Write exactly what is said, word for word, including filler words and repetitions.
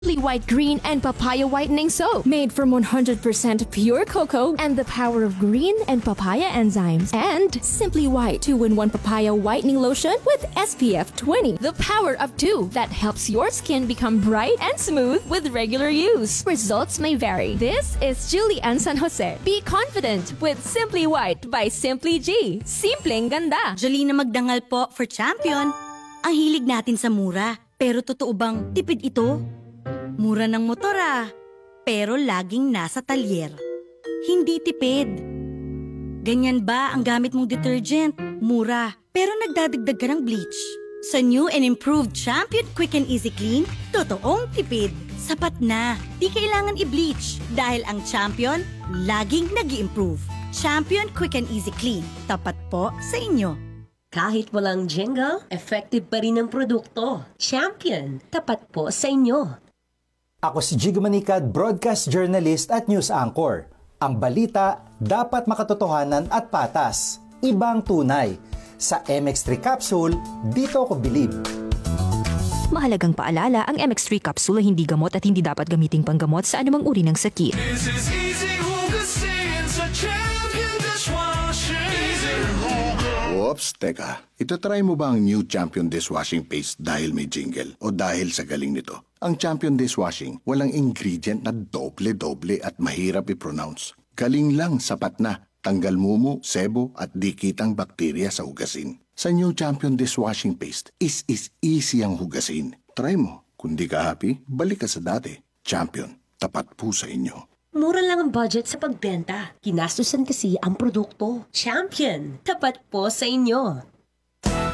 Simply White Green and Papaya Whitening Soap. Made from one hundred percent pure cocoa and the power of green and papaya enzymes. And Simply White two in one Papaya Whitening Lotion with S P F twenty. The power of two that helps your skin become bright and smooth with regular use. Results may vary. This is Julie Ann San Jose. Be confident with Simply White by Simply G. Simpleng ganda. Jolina Magdangal po for champion. Ang hilig natin sa mura. Pero totoo bang tipid ito? Mura ng motor ah, pero laging nasa talyer. Hindi tipid. Ganyan ba ang gamit mong detergent? Mura, pero nagdadagdag ka ng bleach. Sa new and improved Champion Quick and Easy Clean, totoong tipid. Sapat na, di kailangan i-bleach dahil ang Champion laging nag-i-improve. Champion Quick and Easy Clean, tapat po sa inyo. Kahit walang jingle, effective pa rin ang produkto. Champion, tapat po sa inyo. Ako si Jigo Manicad, broadcast journalist at news anchor. Ang balita dapat makatotohanan at patas. Ibang tunay. Sa M X three Capsule, dito ako believe. Mahalagang paalala, ang M X three Capsule ay hindi gamot at hindi dapat gamiting panggamot sa anumang uri ng sakit. This is easy hugasin sa Champion Dishwashing. Easy hugas. Oops, teka. Itatry mo ba ang new Champion Dishwashing Paste dahil may jingle o dahil sa galing nito? Ang Champion Dishwashing, walang ingredient na doble-doble at mahirap i-pronounce. Galing lang, sapat na. Tanggal mumu, sebo at dikitang bakterya sa hugasin. Sa new Champion Dishwashing Paste, is is easy ang hugasin. Try mo. Kung di ka happy, balik ka sa dati. Champion, tapat po sa inyo. Mura lang ang budget sa pagbenta. Kinastusan kasi ang produkto. Champion, tapat po sa inyo.